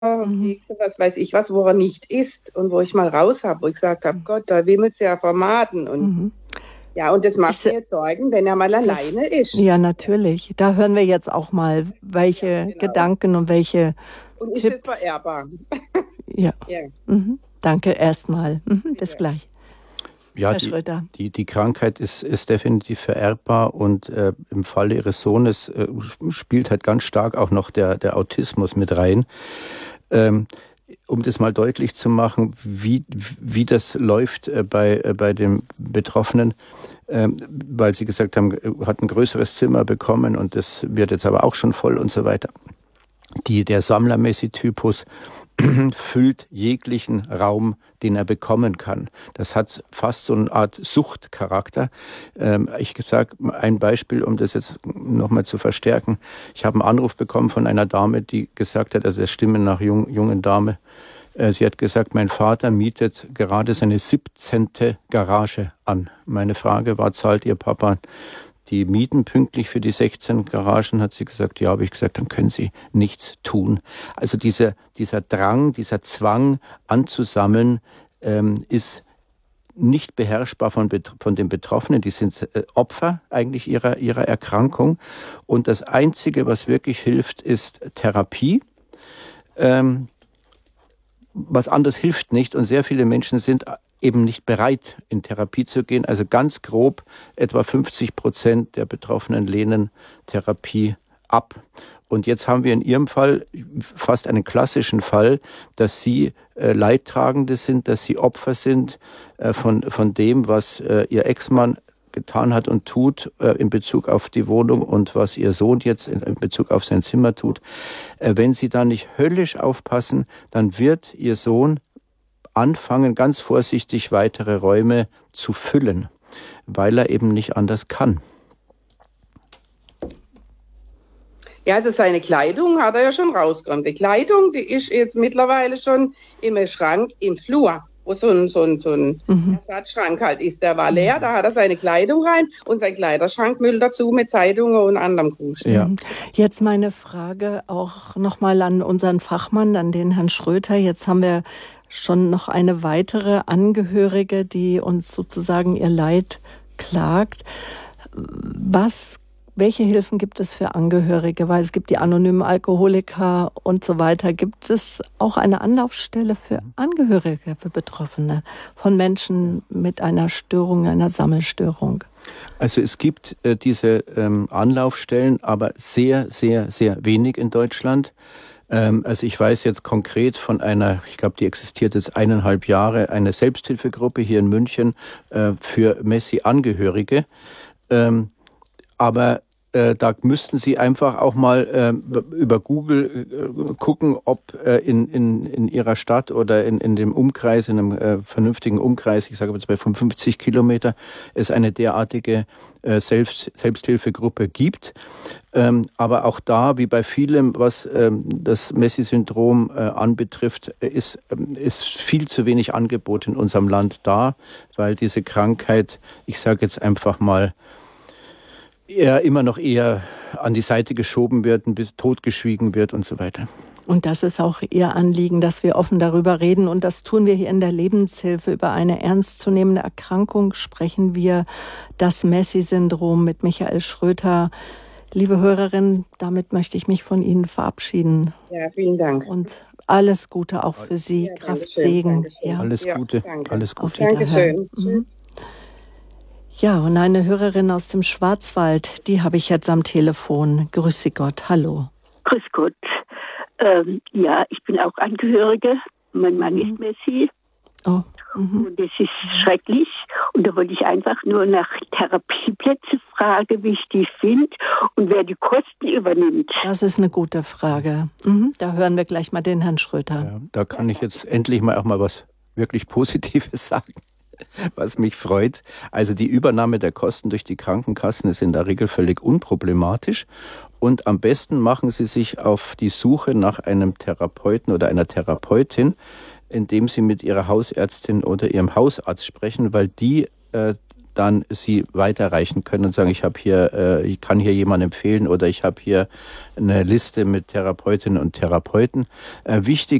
Mhm. Kekse, was weiß ich was, wo er nicht isst und wo ich mal raus habe, wo ich gesagt habe, Gott, da wimmelt's ja vor Maden. Und Mhm. ja, und das macht Ich, mir jetzt Sorgen, wenn er mal das, alleine ist. ja, natürlich. Da hören wir jetzt auch mal, Ja, welche genau. Gedanken und welche Und ist es Tipps. verehrbar? Ja. Ja, Mhm. Danke erstmal. Bis bitte. gleich. Ja, Herr Schröter. die Krankheit ist definitiv vererbbar und im Falle Ihres Sohnes spielt halt ganz stark auch noch der Autismus mit rein. Um das mal deutlich zu machen, wie das läuft bei dem Betroffenen, weil Sie gesagt haben, hat ein größeres Zimmer bekommen und das wird jetzt aber auch schon voll und so weiter. Der Sammler-Messi-Typus füllt jeglichen Raum, den er bekommen kann. Das hat fast so eine Art Suchtcharakter. Ich sage ein Beispiel, um das jetzt nochmal zu verstärken. Ich habe einen Anruf bekommen von einer Dame, die gesagt hat, also Stimme nach jungen Dame, sie hat gesagt, mein Vater mietet gerade seine 17. Garage an. Meine Frage war, zahlt Ihr Papa die Mieten pünktlich für die 16 Garagen? Hat sie gesagt, ja, habe ich gesagt, dann können Sie nichts tun. Also dieser Drang, dieser Zwang anzusammeln, ist nicht beherrschbar von den Betroffenen. Die sind Opfer eigentlich ihrer Erkrankung. Und das Einzige, was wirklich hilft, ist Therapie. Was anderes hilft nicht. Und sehr viele Menschen sind eben nicht bereit, in Therapie zu gehen. Also ganz grob, etwa 50% der Betroffenen lehnen Therapie ab. Und jetzt haben wir in Ihrem Fall fast einen klassischen Fall, dass Sie Leidtragende sind, dass Sie Opfer sind von dem, was Ihr Ex-Mann getan hat und tut in Bezug auf die Wohnung und was Ihr Sohn jetzt in Bezug auf sein Zimmer tut. Wenn Sie da nicht höllisch aufpassen, dann wird Ihr Sohn anfangen, ganz vorsichtig weitere Räume zu füllen, weil er eben nicht anders kann. Ja, also seine Kleidung hat er ja schon rausgeräumt. Die Kleidung, die ist jetzt mittlerweile schon im Schrank im Flur, wo so ein Ersatzschrank halt ist. Der war leer, da hat er seine Kleidung rein und sein Kleiderschrankmüll dazu mit Zeitungen und anderem Kruscht. Ja. Jetzt meine Frage auch nochmal an unseren Fachmann, an den Herrn Schröter. Jetzt haben wir schon noch eine weitere Angehörige, die uns sozusagen ihr Leid klagt. Welche Hilfen gibt es für Angehörige? Weil es gibt die anonymen Alkoholiker und so weiter. Gibt es auch eine Anlaufstelle für Angehörige, für Betroffene von Menschen mit einer Störung, einer Sammelstörung? Also es gibt diese Anlaufstellen, aber sehr, sehr, sehr wenig in Deutschland. Also ich weiß jetzt konkret von einer, ich glaube, die existiert jetzt 1,5 Jahre, eine Selbsthilfegruppe hier in München für Messi-Angehörige. Aber da müssten Sie einfach auch mal über Google gucken, ob in Ihrer Stadt oder in dem Umkreis, in einem vernünftigen Umkreis, ich sage jetzt bei 55 Kilometer, es eine derartige Selbsthilfegruppe gibt. Aber auch da, wie bei vielem, was das Messi-Syndrom anbetrifft, ist viel zu wenig Angebot in unserem Land da, weil diese Krankheit, ich sage jetzt einfach mal, immer noch eher an die Seite geschoben wird, totgeschwiegen wird und so weiter. Und das ist auch Ihr Anliegen, dass wir offen darüber reden. Und das tun wir hier in der Lebenshilfe. Über eine ernstzunehmende Erkrankung sprechen wir, das Messi-Syndrom, mit Michael Schröter. Liebe Hörerinnen, damit möchte ich mich von Ihnen verabschieden. Ja, vielen Dank. Und alles Gute auch für Sie. Ja, Kraft, Dankeschön, Segen. Dankeschön. Ja. Alles Gute, danke. alles Gute. Auf Wiederhören. Dankeschön. Tschüss. Ja, und eine Hörerin aus dem Schwarzwald, die habe ich jetzt am Telefon. Grüß Sie Gott, hallo. Grüß Gott. Ja, ich bin auch Angehörige. Mein Mann ist Messi. Oh. Und das ist schrecklich. Und da wollte ich einfach nur nach Therapieplätzen fragen, wie ich die finde und wer die Kosten übernimmt. Das ist eine gute Frage. Da hören wir gleich mal den Herrn Schröter. Ja, da kann ich jetzt endlich mal auch mal was wirklich Positives sagen, was mich freut. Also die Übernahme der Kosten durch die Krankenkassen ist in der Regel völlig unproblematisch. Und am besten machen Sie sich auf die Suche nach einem Therapeuten oder einer Therapeutin, indem Sie mit Ihrer Hausärztin oder Ihrem Hausarzt sprechen, weil die dann Sie weiterreichen können und sagen, ich kann hier jemanden empfehlen oder ich habe hier eine Liste mit Therapeutinnen und Therapeuten. Wichtig